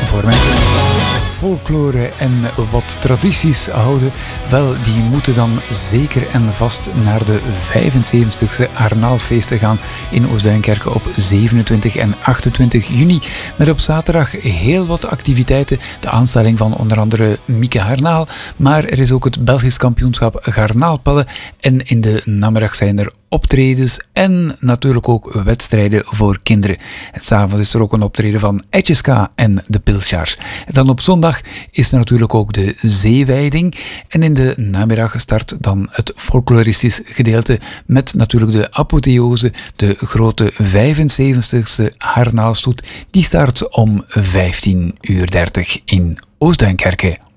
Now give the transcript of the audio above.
voor mensen folklore en wat tradities houden, wel, die moeten dan zeker en vast naar de 75e Arnaalfeesten gaan in Oostduinkerke op 27 en 28 juni. Met op zaterdag heel wat activiteiten. De aanstelling van onder andere Mieke Garnaal, maar er is ook het Belgisch kampioenschap Garnaalpellen en in de namiddag zijn er optredens en natuurlijk ook wedstrijden voor kinderen. En 's avonds is er ook een optreden van Etjeska en de Pilsjaars. En dan op zondag is er natuurlijk ook de zeewijding en in de namiddag start dan het folkloristisch gedeelte met natuurlijk de apotheose, de grote 75e Harnaalstoet. Die start om 15:30 in Oostduinkerke.